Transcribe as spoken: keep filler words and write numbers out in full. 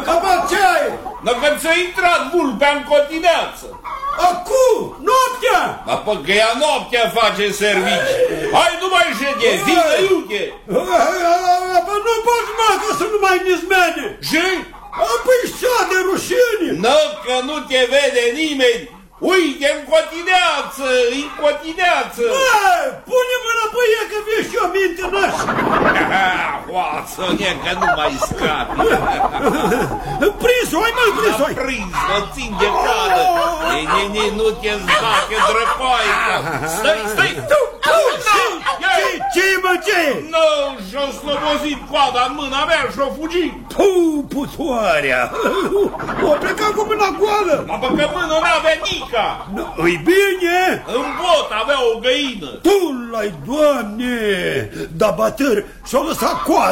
Capac, ce ai? Dacă ți-a intrat vulpea în cotineață. Acum, noaptea! Apă că ea noaptea face servici. Hai, nu mai șede, vină iute! Nu poți, mă, că să nu mai nizmene! Și? Păi șa de rușine! Nă, că nu te vede nimeni! Uite, în cotineață, în cotineață! Bă, pune mâna pe ea că vezi și o minte nașă! Hoață-ne că nu mai scapi! Prins-o, ai mai prins-o-i! Prins, mă țin de cadă! Nini, nu te zbache, drăcoaică! Stai, stai! Ce, mă, ce? Nu, și-o slobozit coada în mâna mea și-o fugit! Puh, putoarea! O plecat cu mâna goală! Apă că mână n-avea nica! Îi bine! În bot avea o găină! Tu l-ai, Doamne! Da, bătăr, și-o lăsat coada!